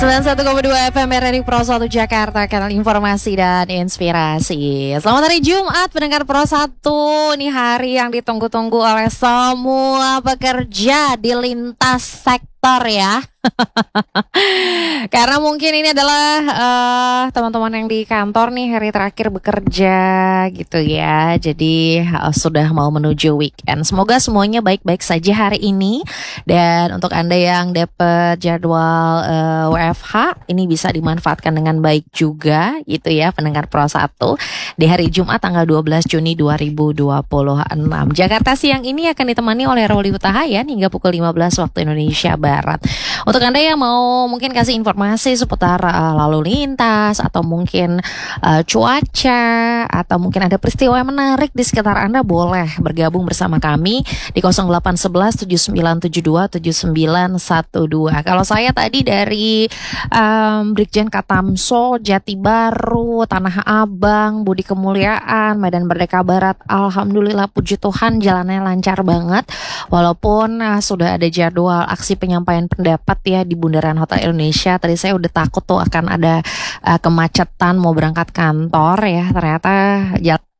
91,2 FM Radio Pro 1 Jakarta, kanal informasi dan inspirasi. Selamat hari Jumat pendengar Pro 1. Ini hari yang ditunggu-tunggu oleh semua pekerja di lintas sektor ya. Karena mungkin ini adalah teman-teman yang di kantor nih hari terakhir bekerja gitu ya. Jadi sudah mau menuju weekend. Semoga semuanya baik-baik saja hari ini. Dan untuk Anda yang dapat jadwal WFH, ini bisa dimanfaatkan dengan baik juga gitu ya pendengar Pro 1 di hari Jumat tanggal 12 Juni 2026. Jakarta siang ini akan ditemani oleh Roli Utahayan hingga pukul 15 waktu Indonesia Barat. Untuk Anda yang mau mungkin kasih informasi seputar lalu lintas atau mungkin cuaca atau mungkin ada peristiwa yang menarik di sekitar Anda, boleh bergabung bersama kami di 0811 7972 7912. Kalau saya tadi dari Brigjen Katamso, Jati Baru, Tanah Abang, Budi Kemuliaan, Medan Merdeka Barat, alhamdulillah puji Tuhan jalannya lancar banget. Walaupun sudah ada jadwal aksi penyampaian pendapat ya di Bundaran Hotel Indonesia. Tadi saya udah takut tuh akan ada kemacetan mau berangkat kantor ya. Ternyata jalan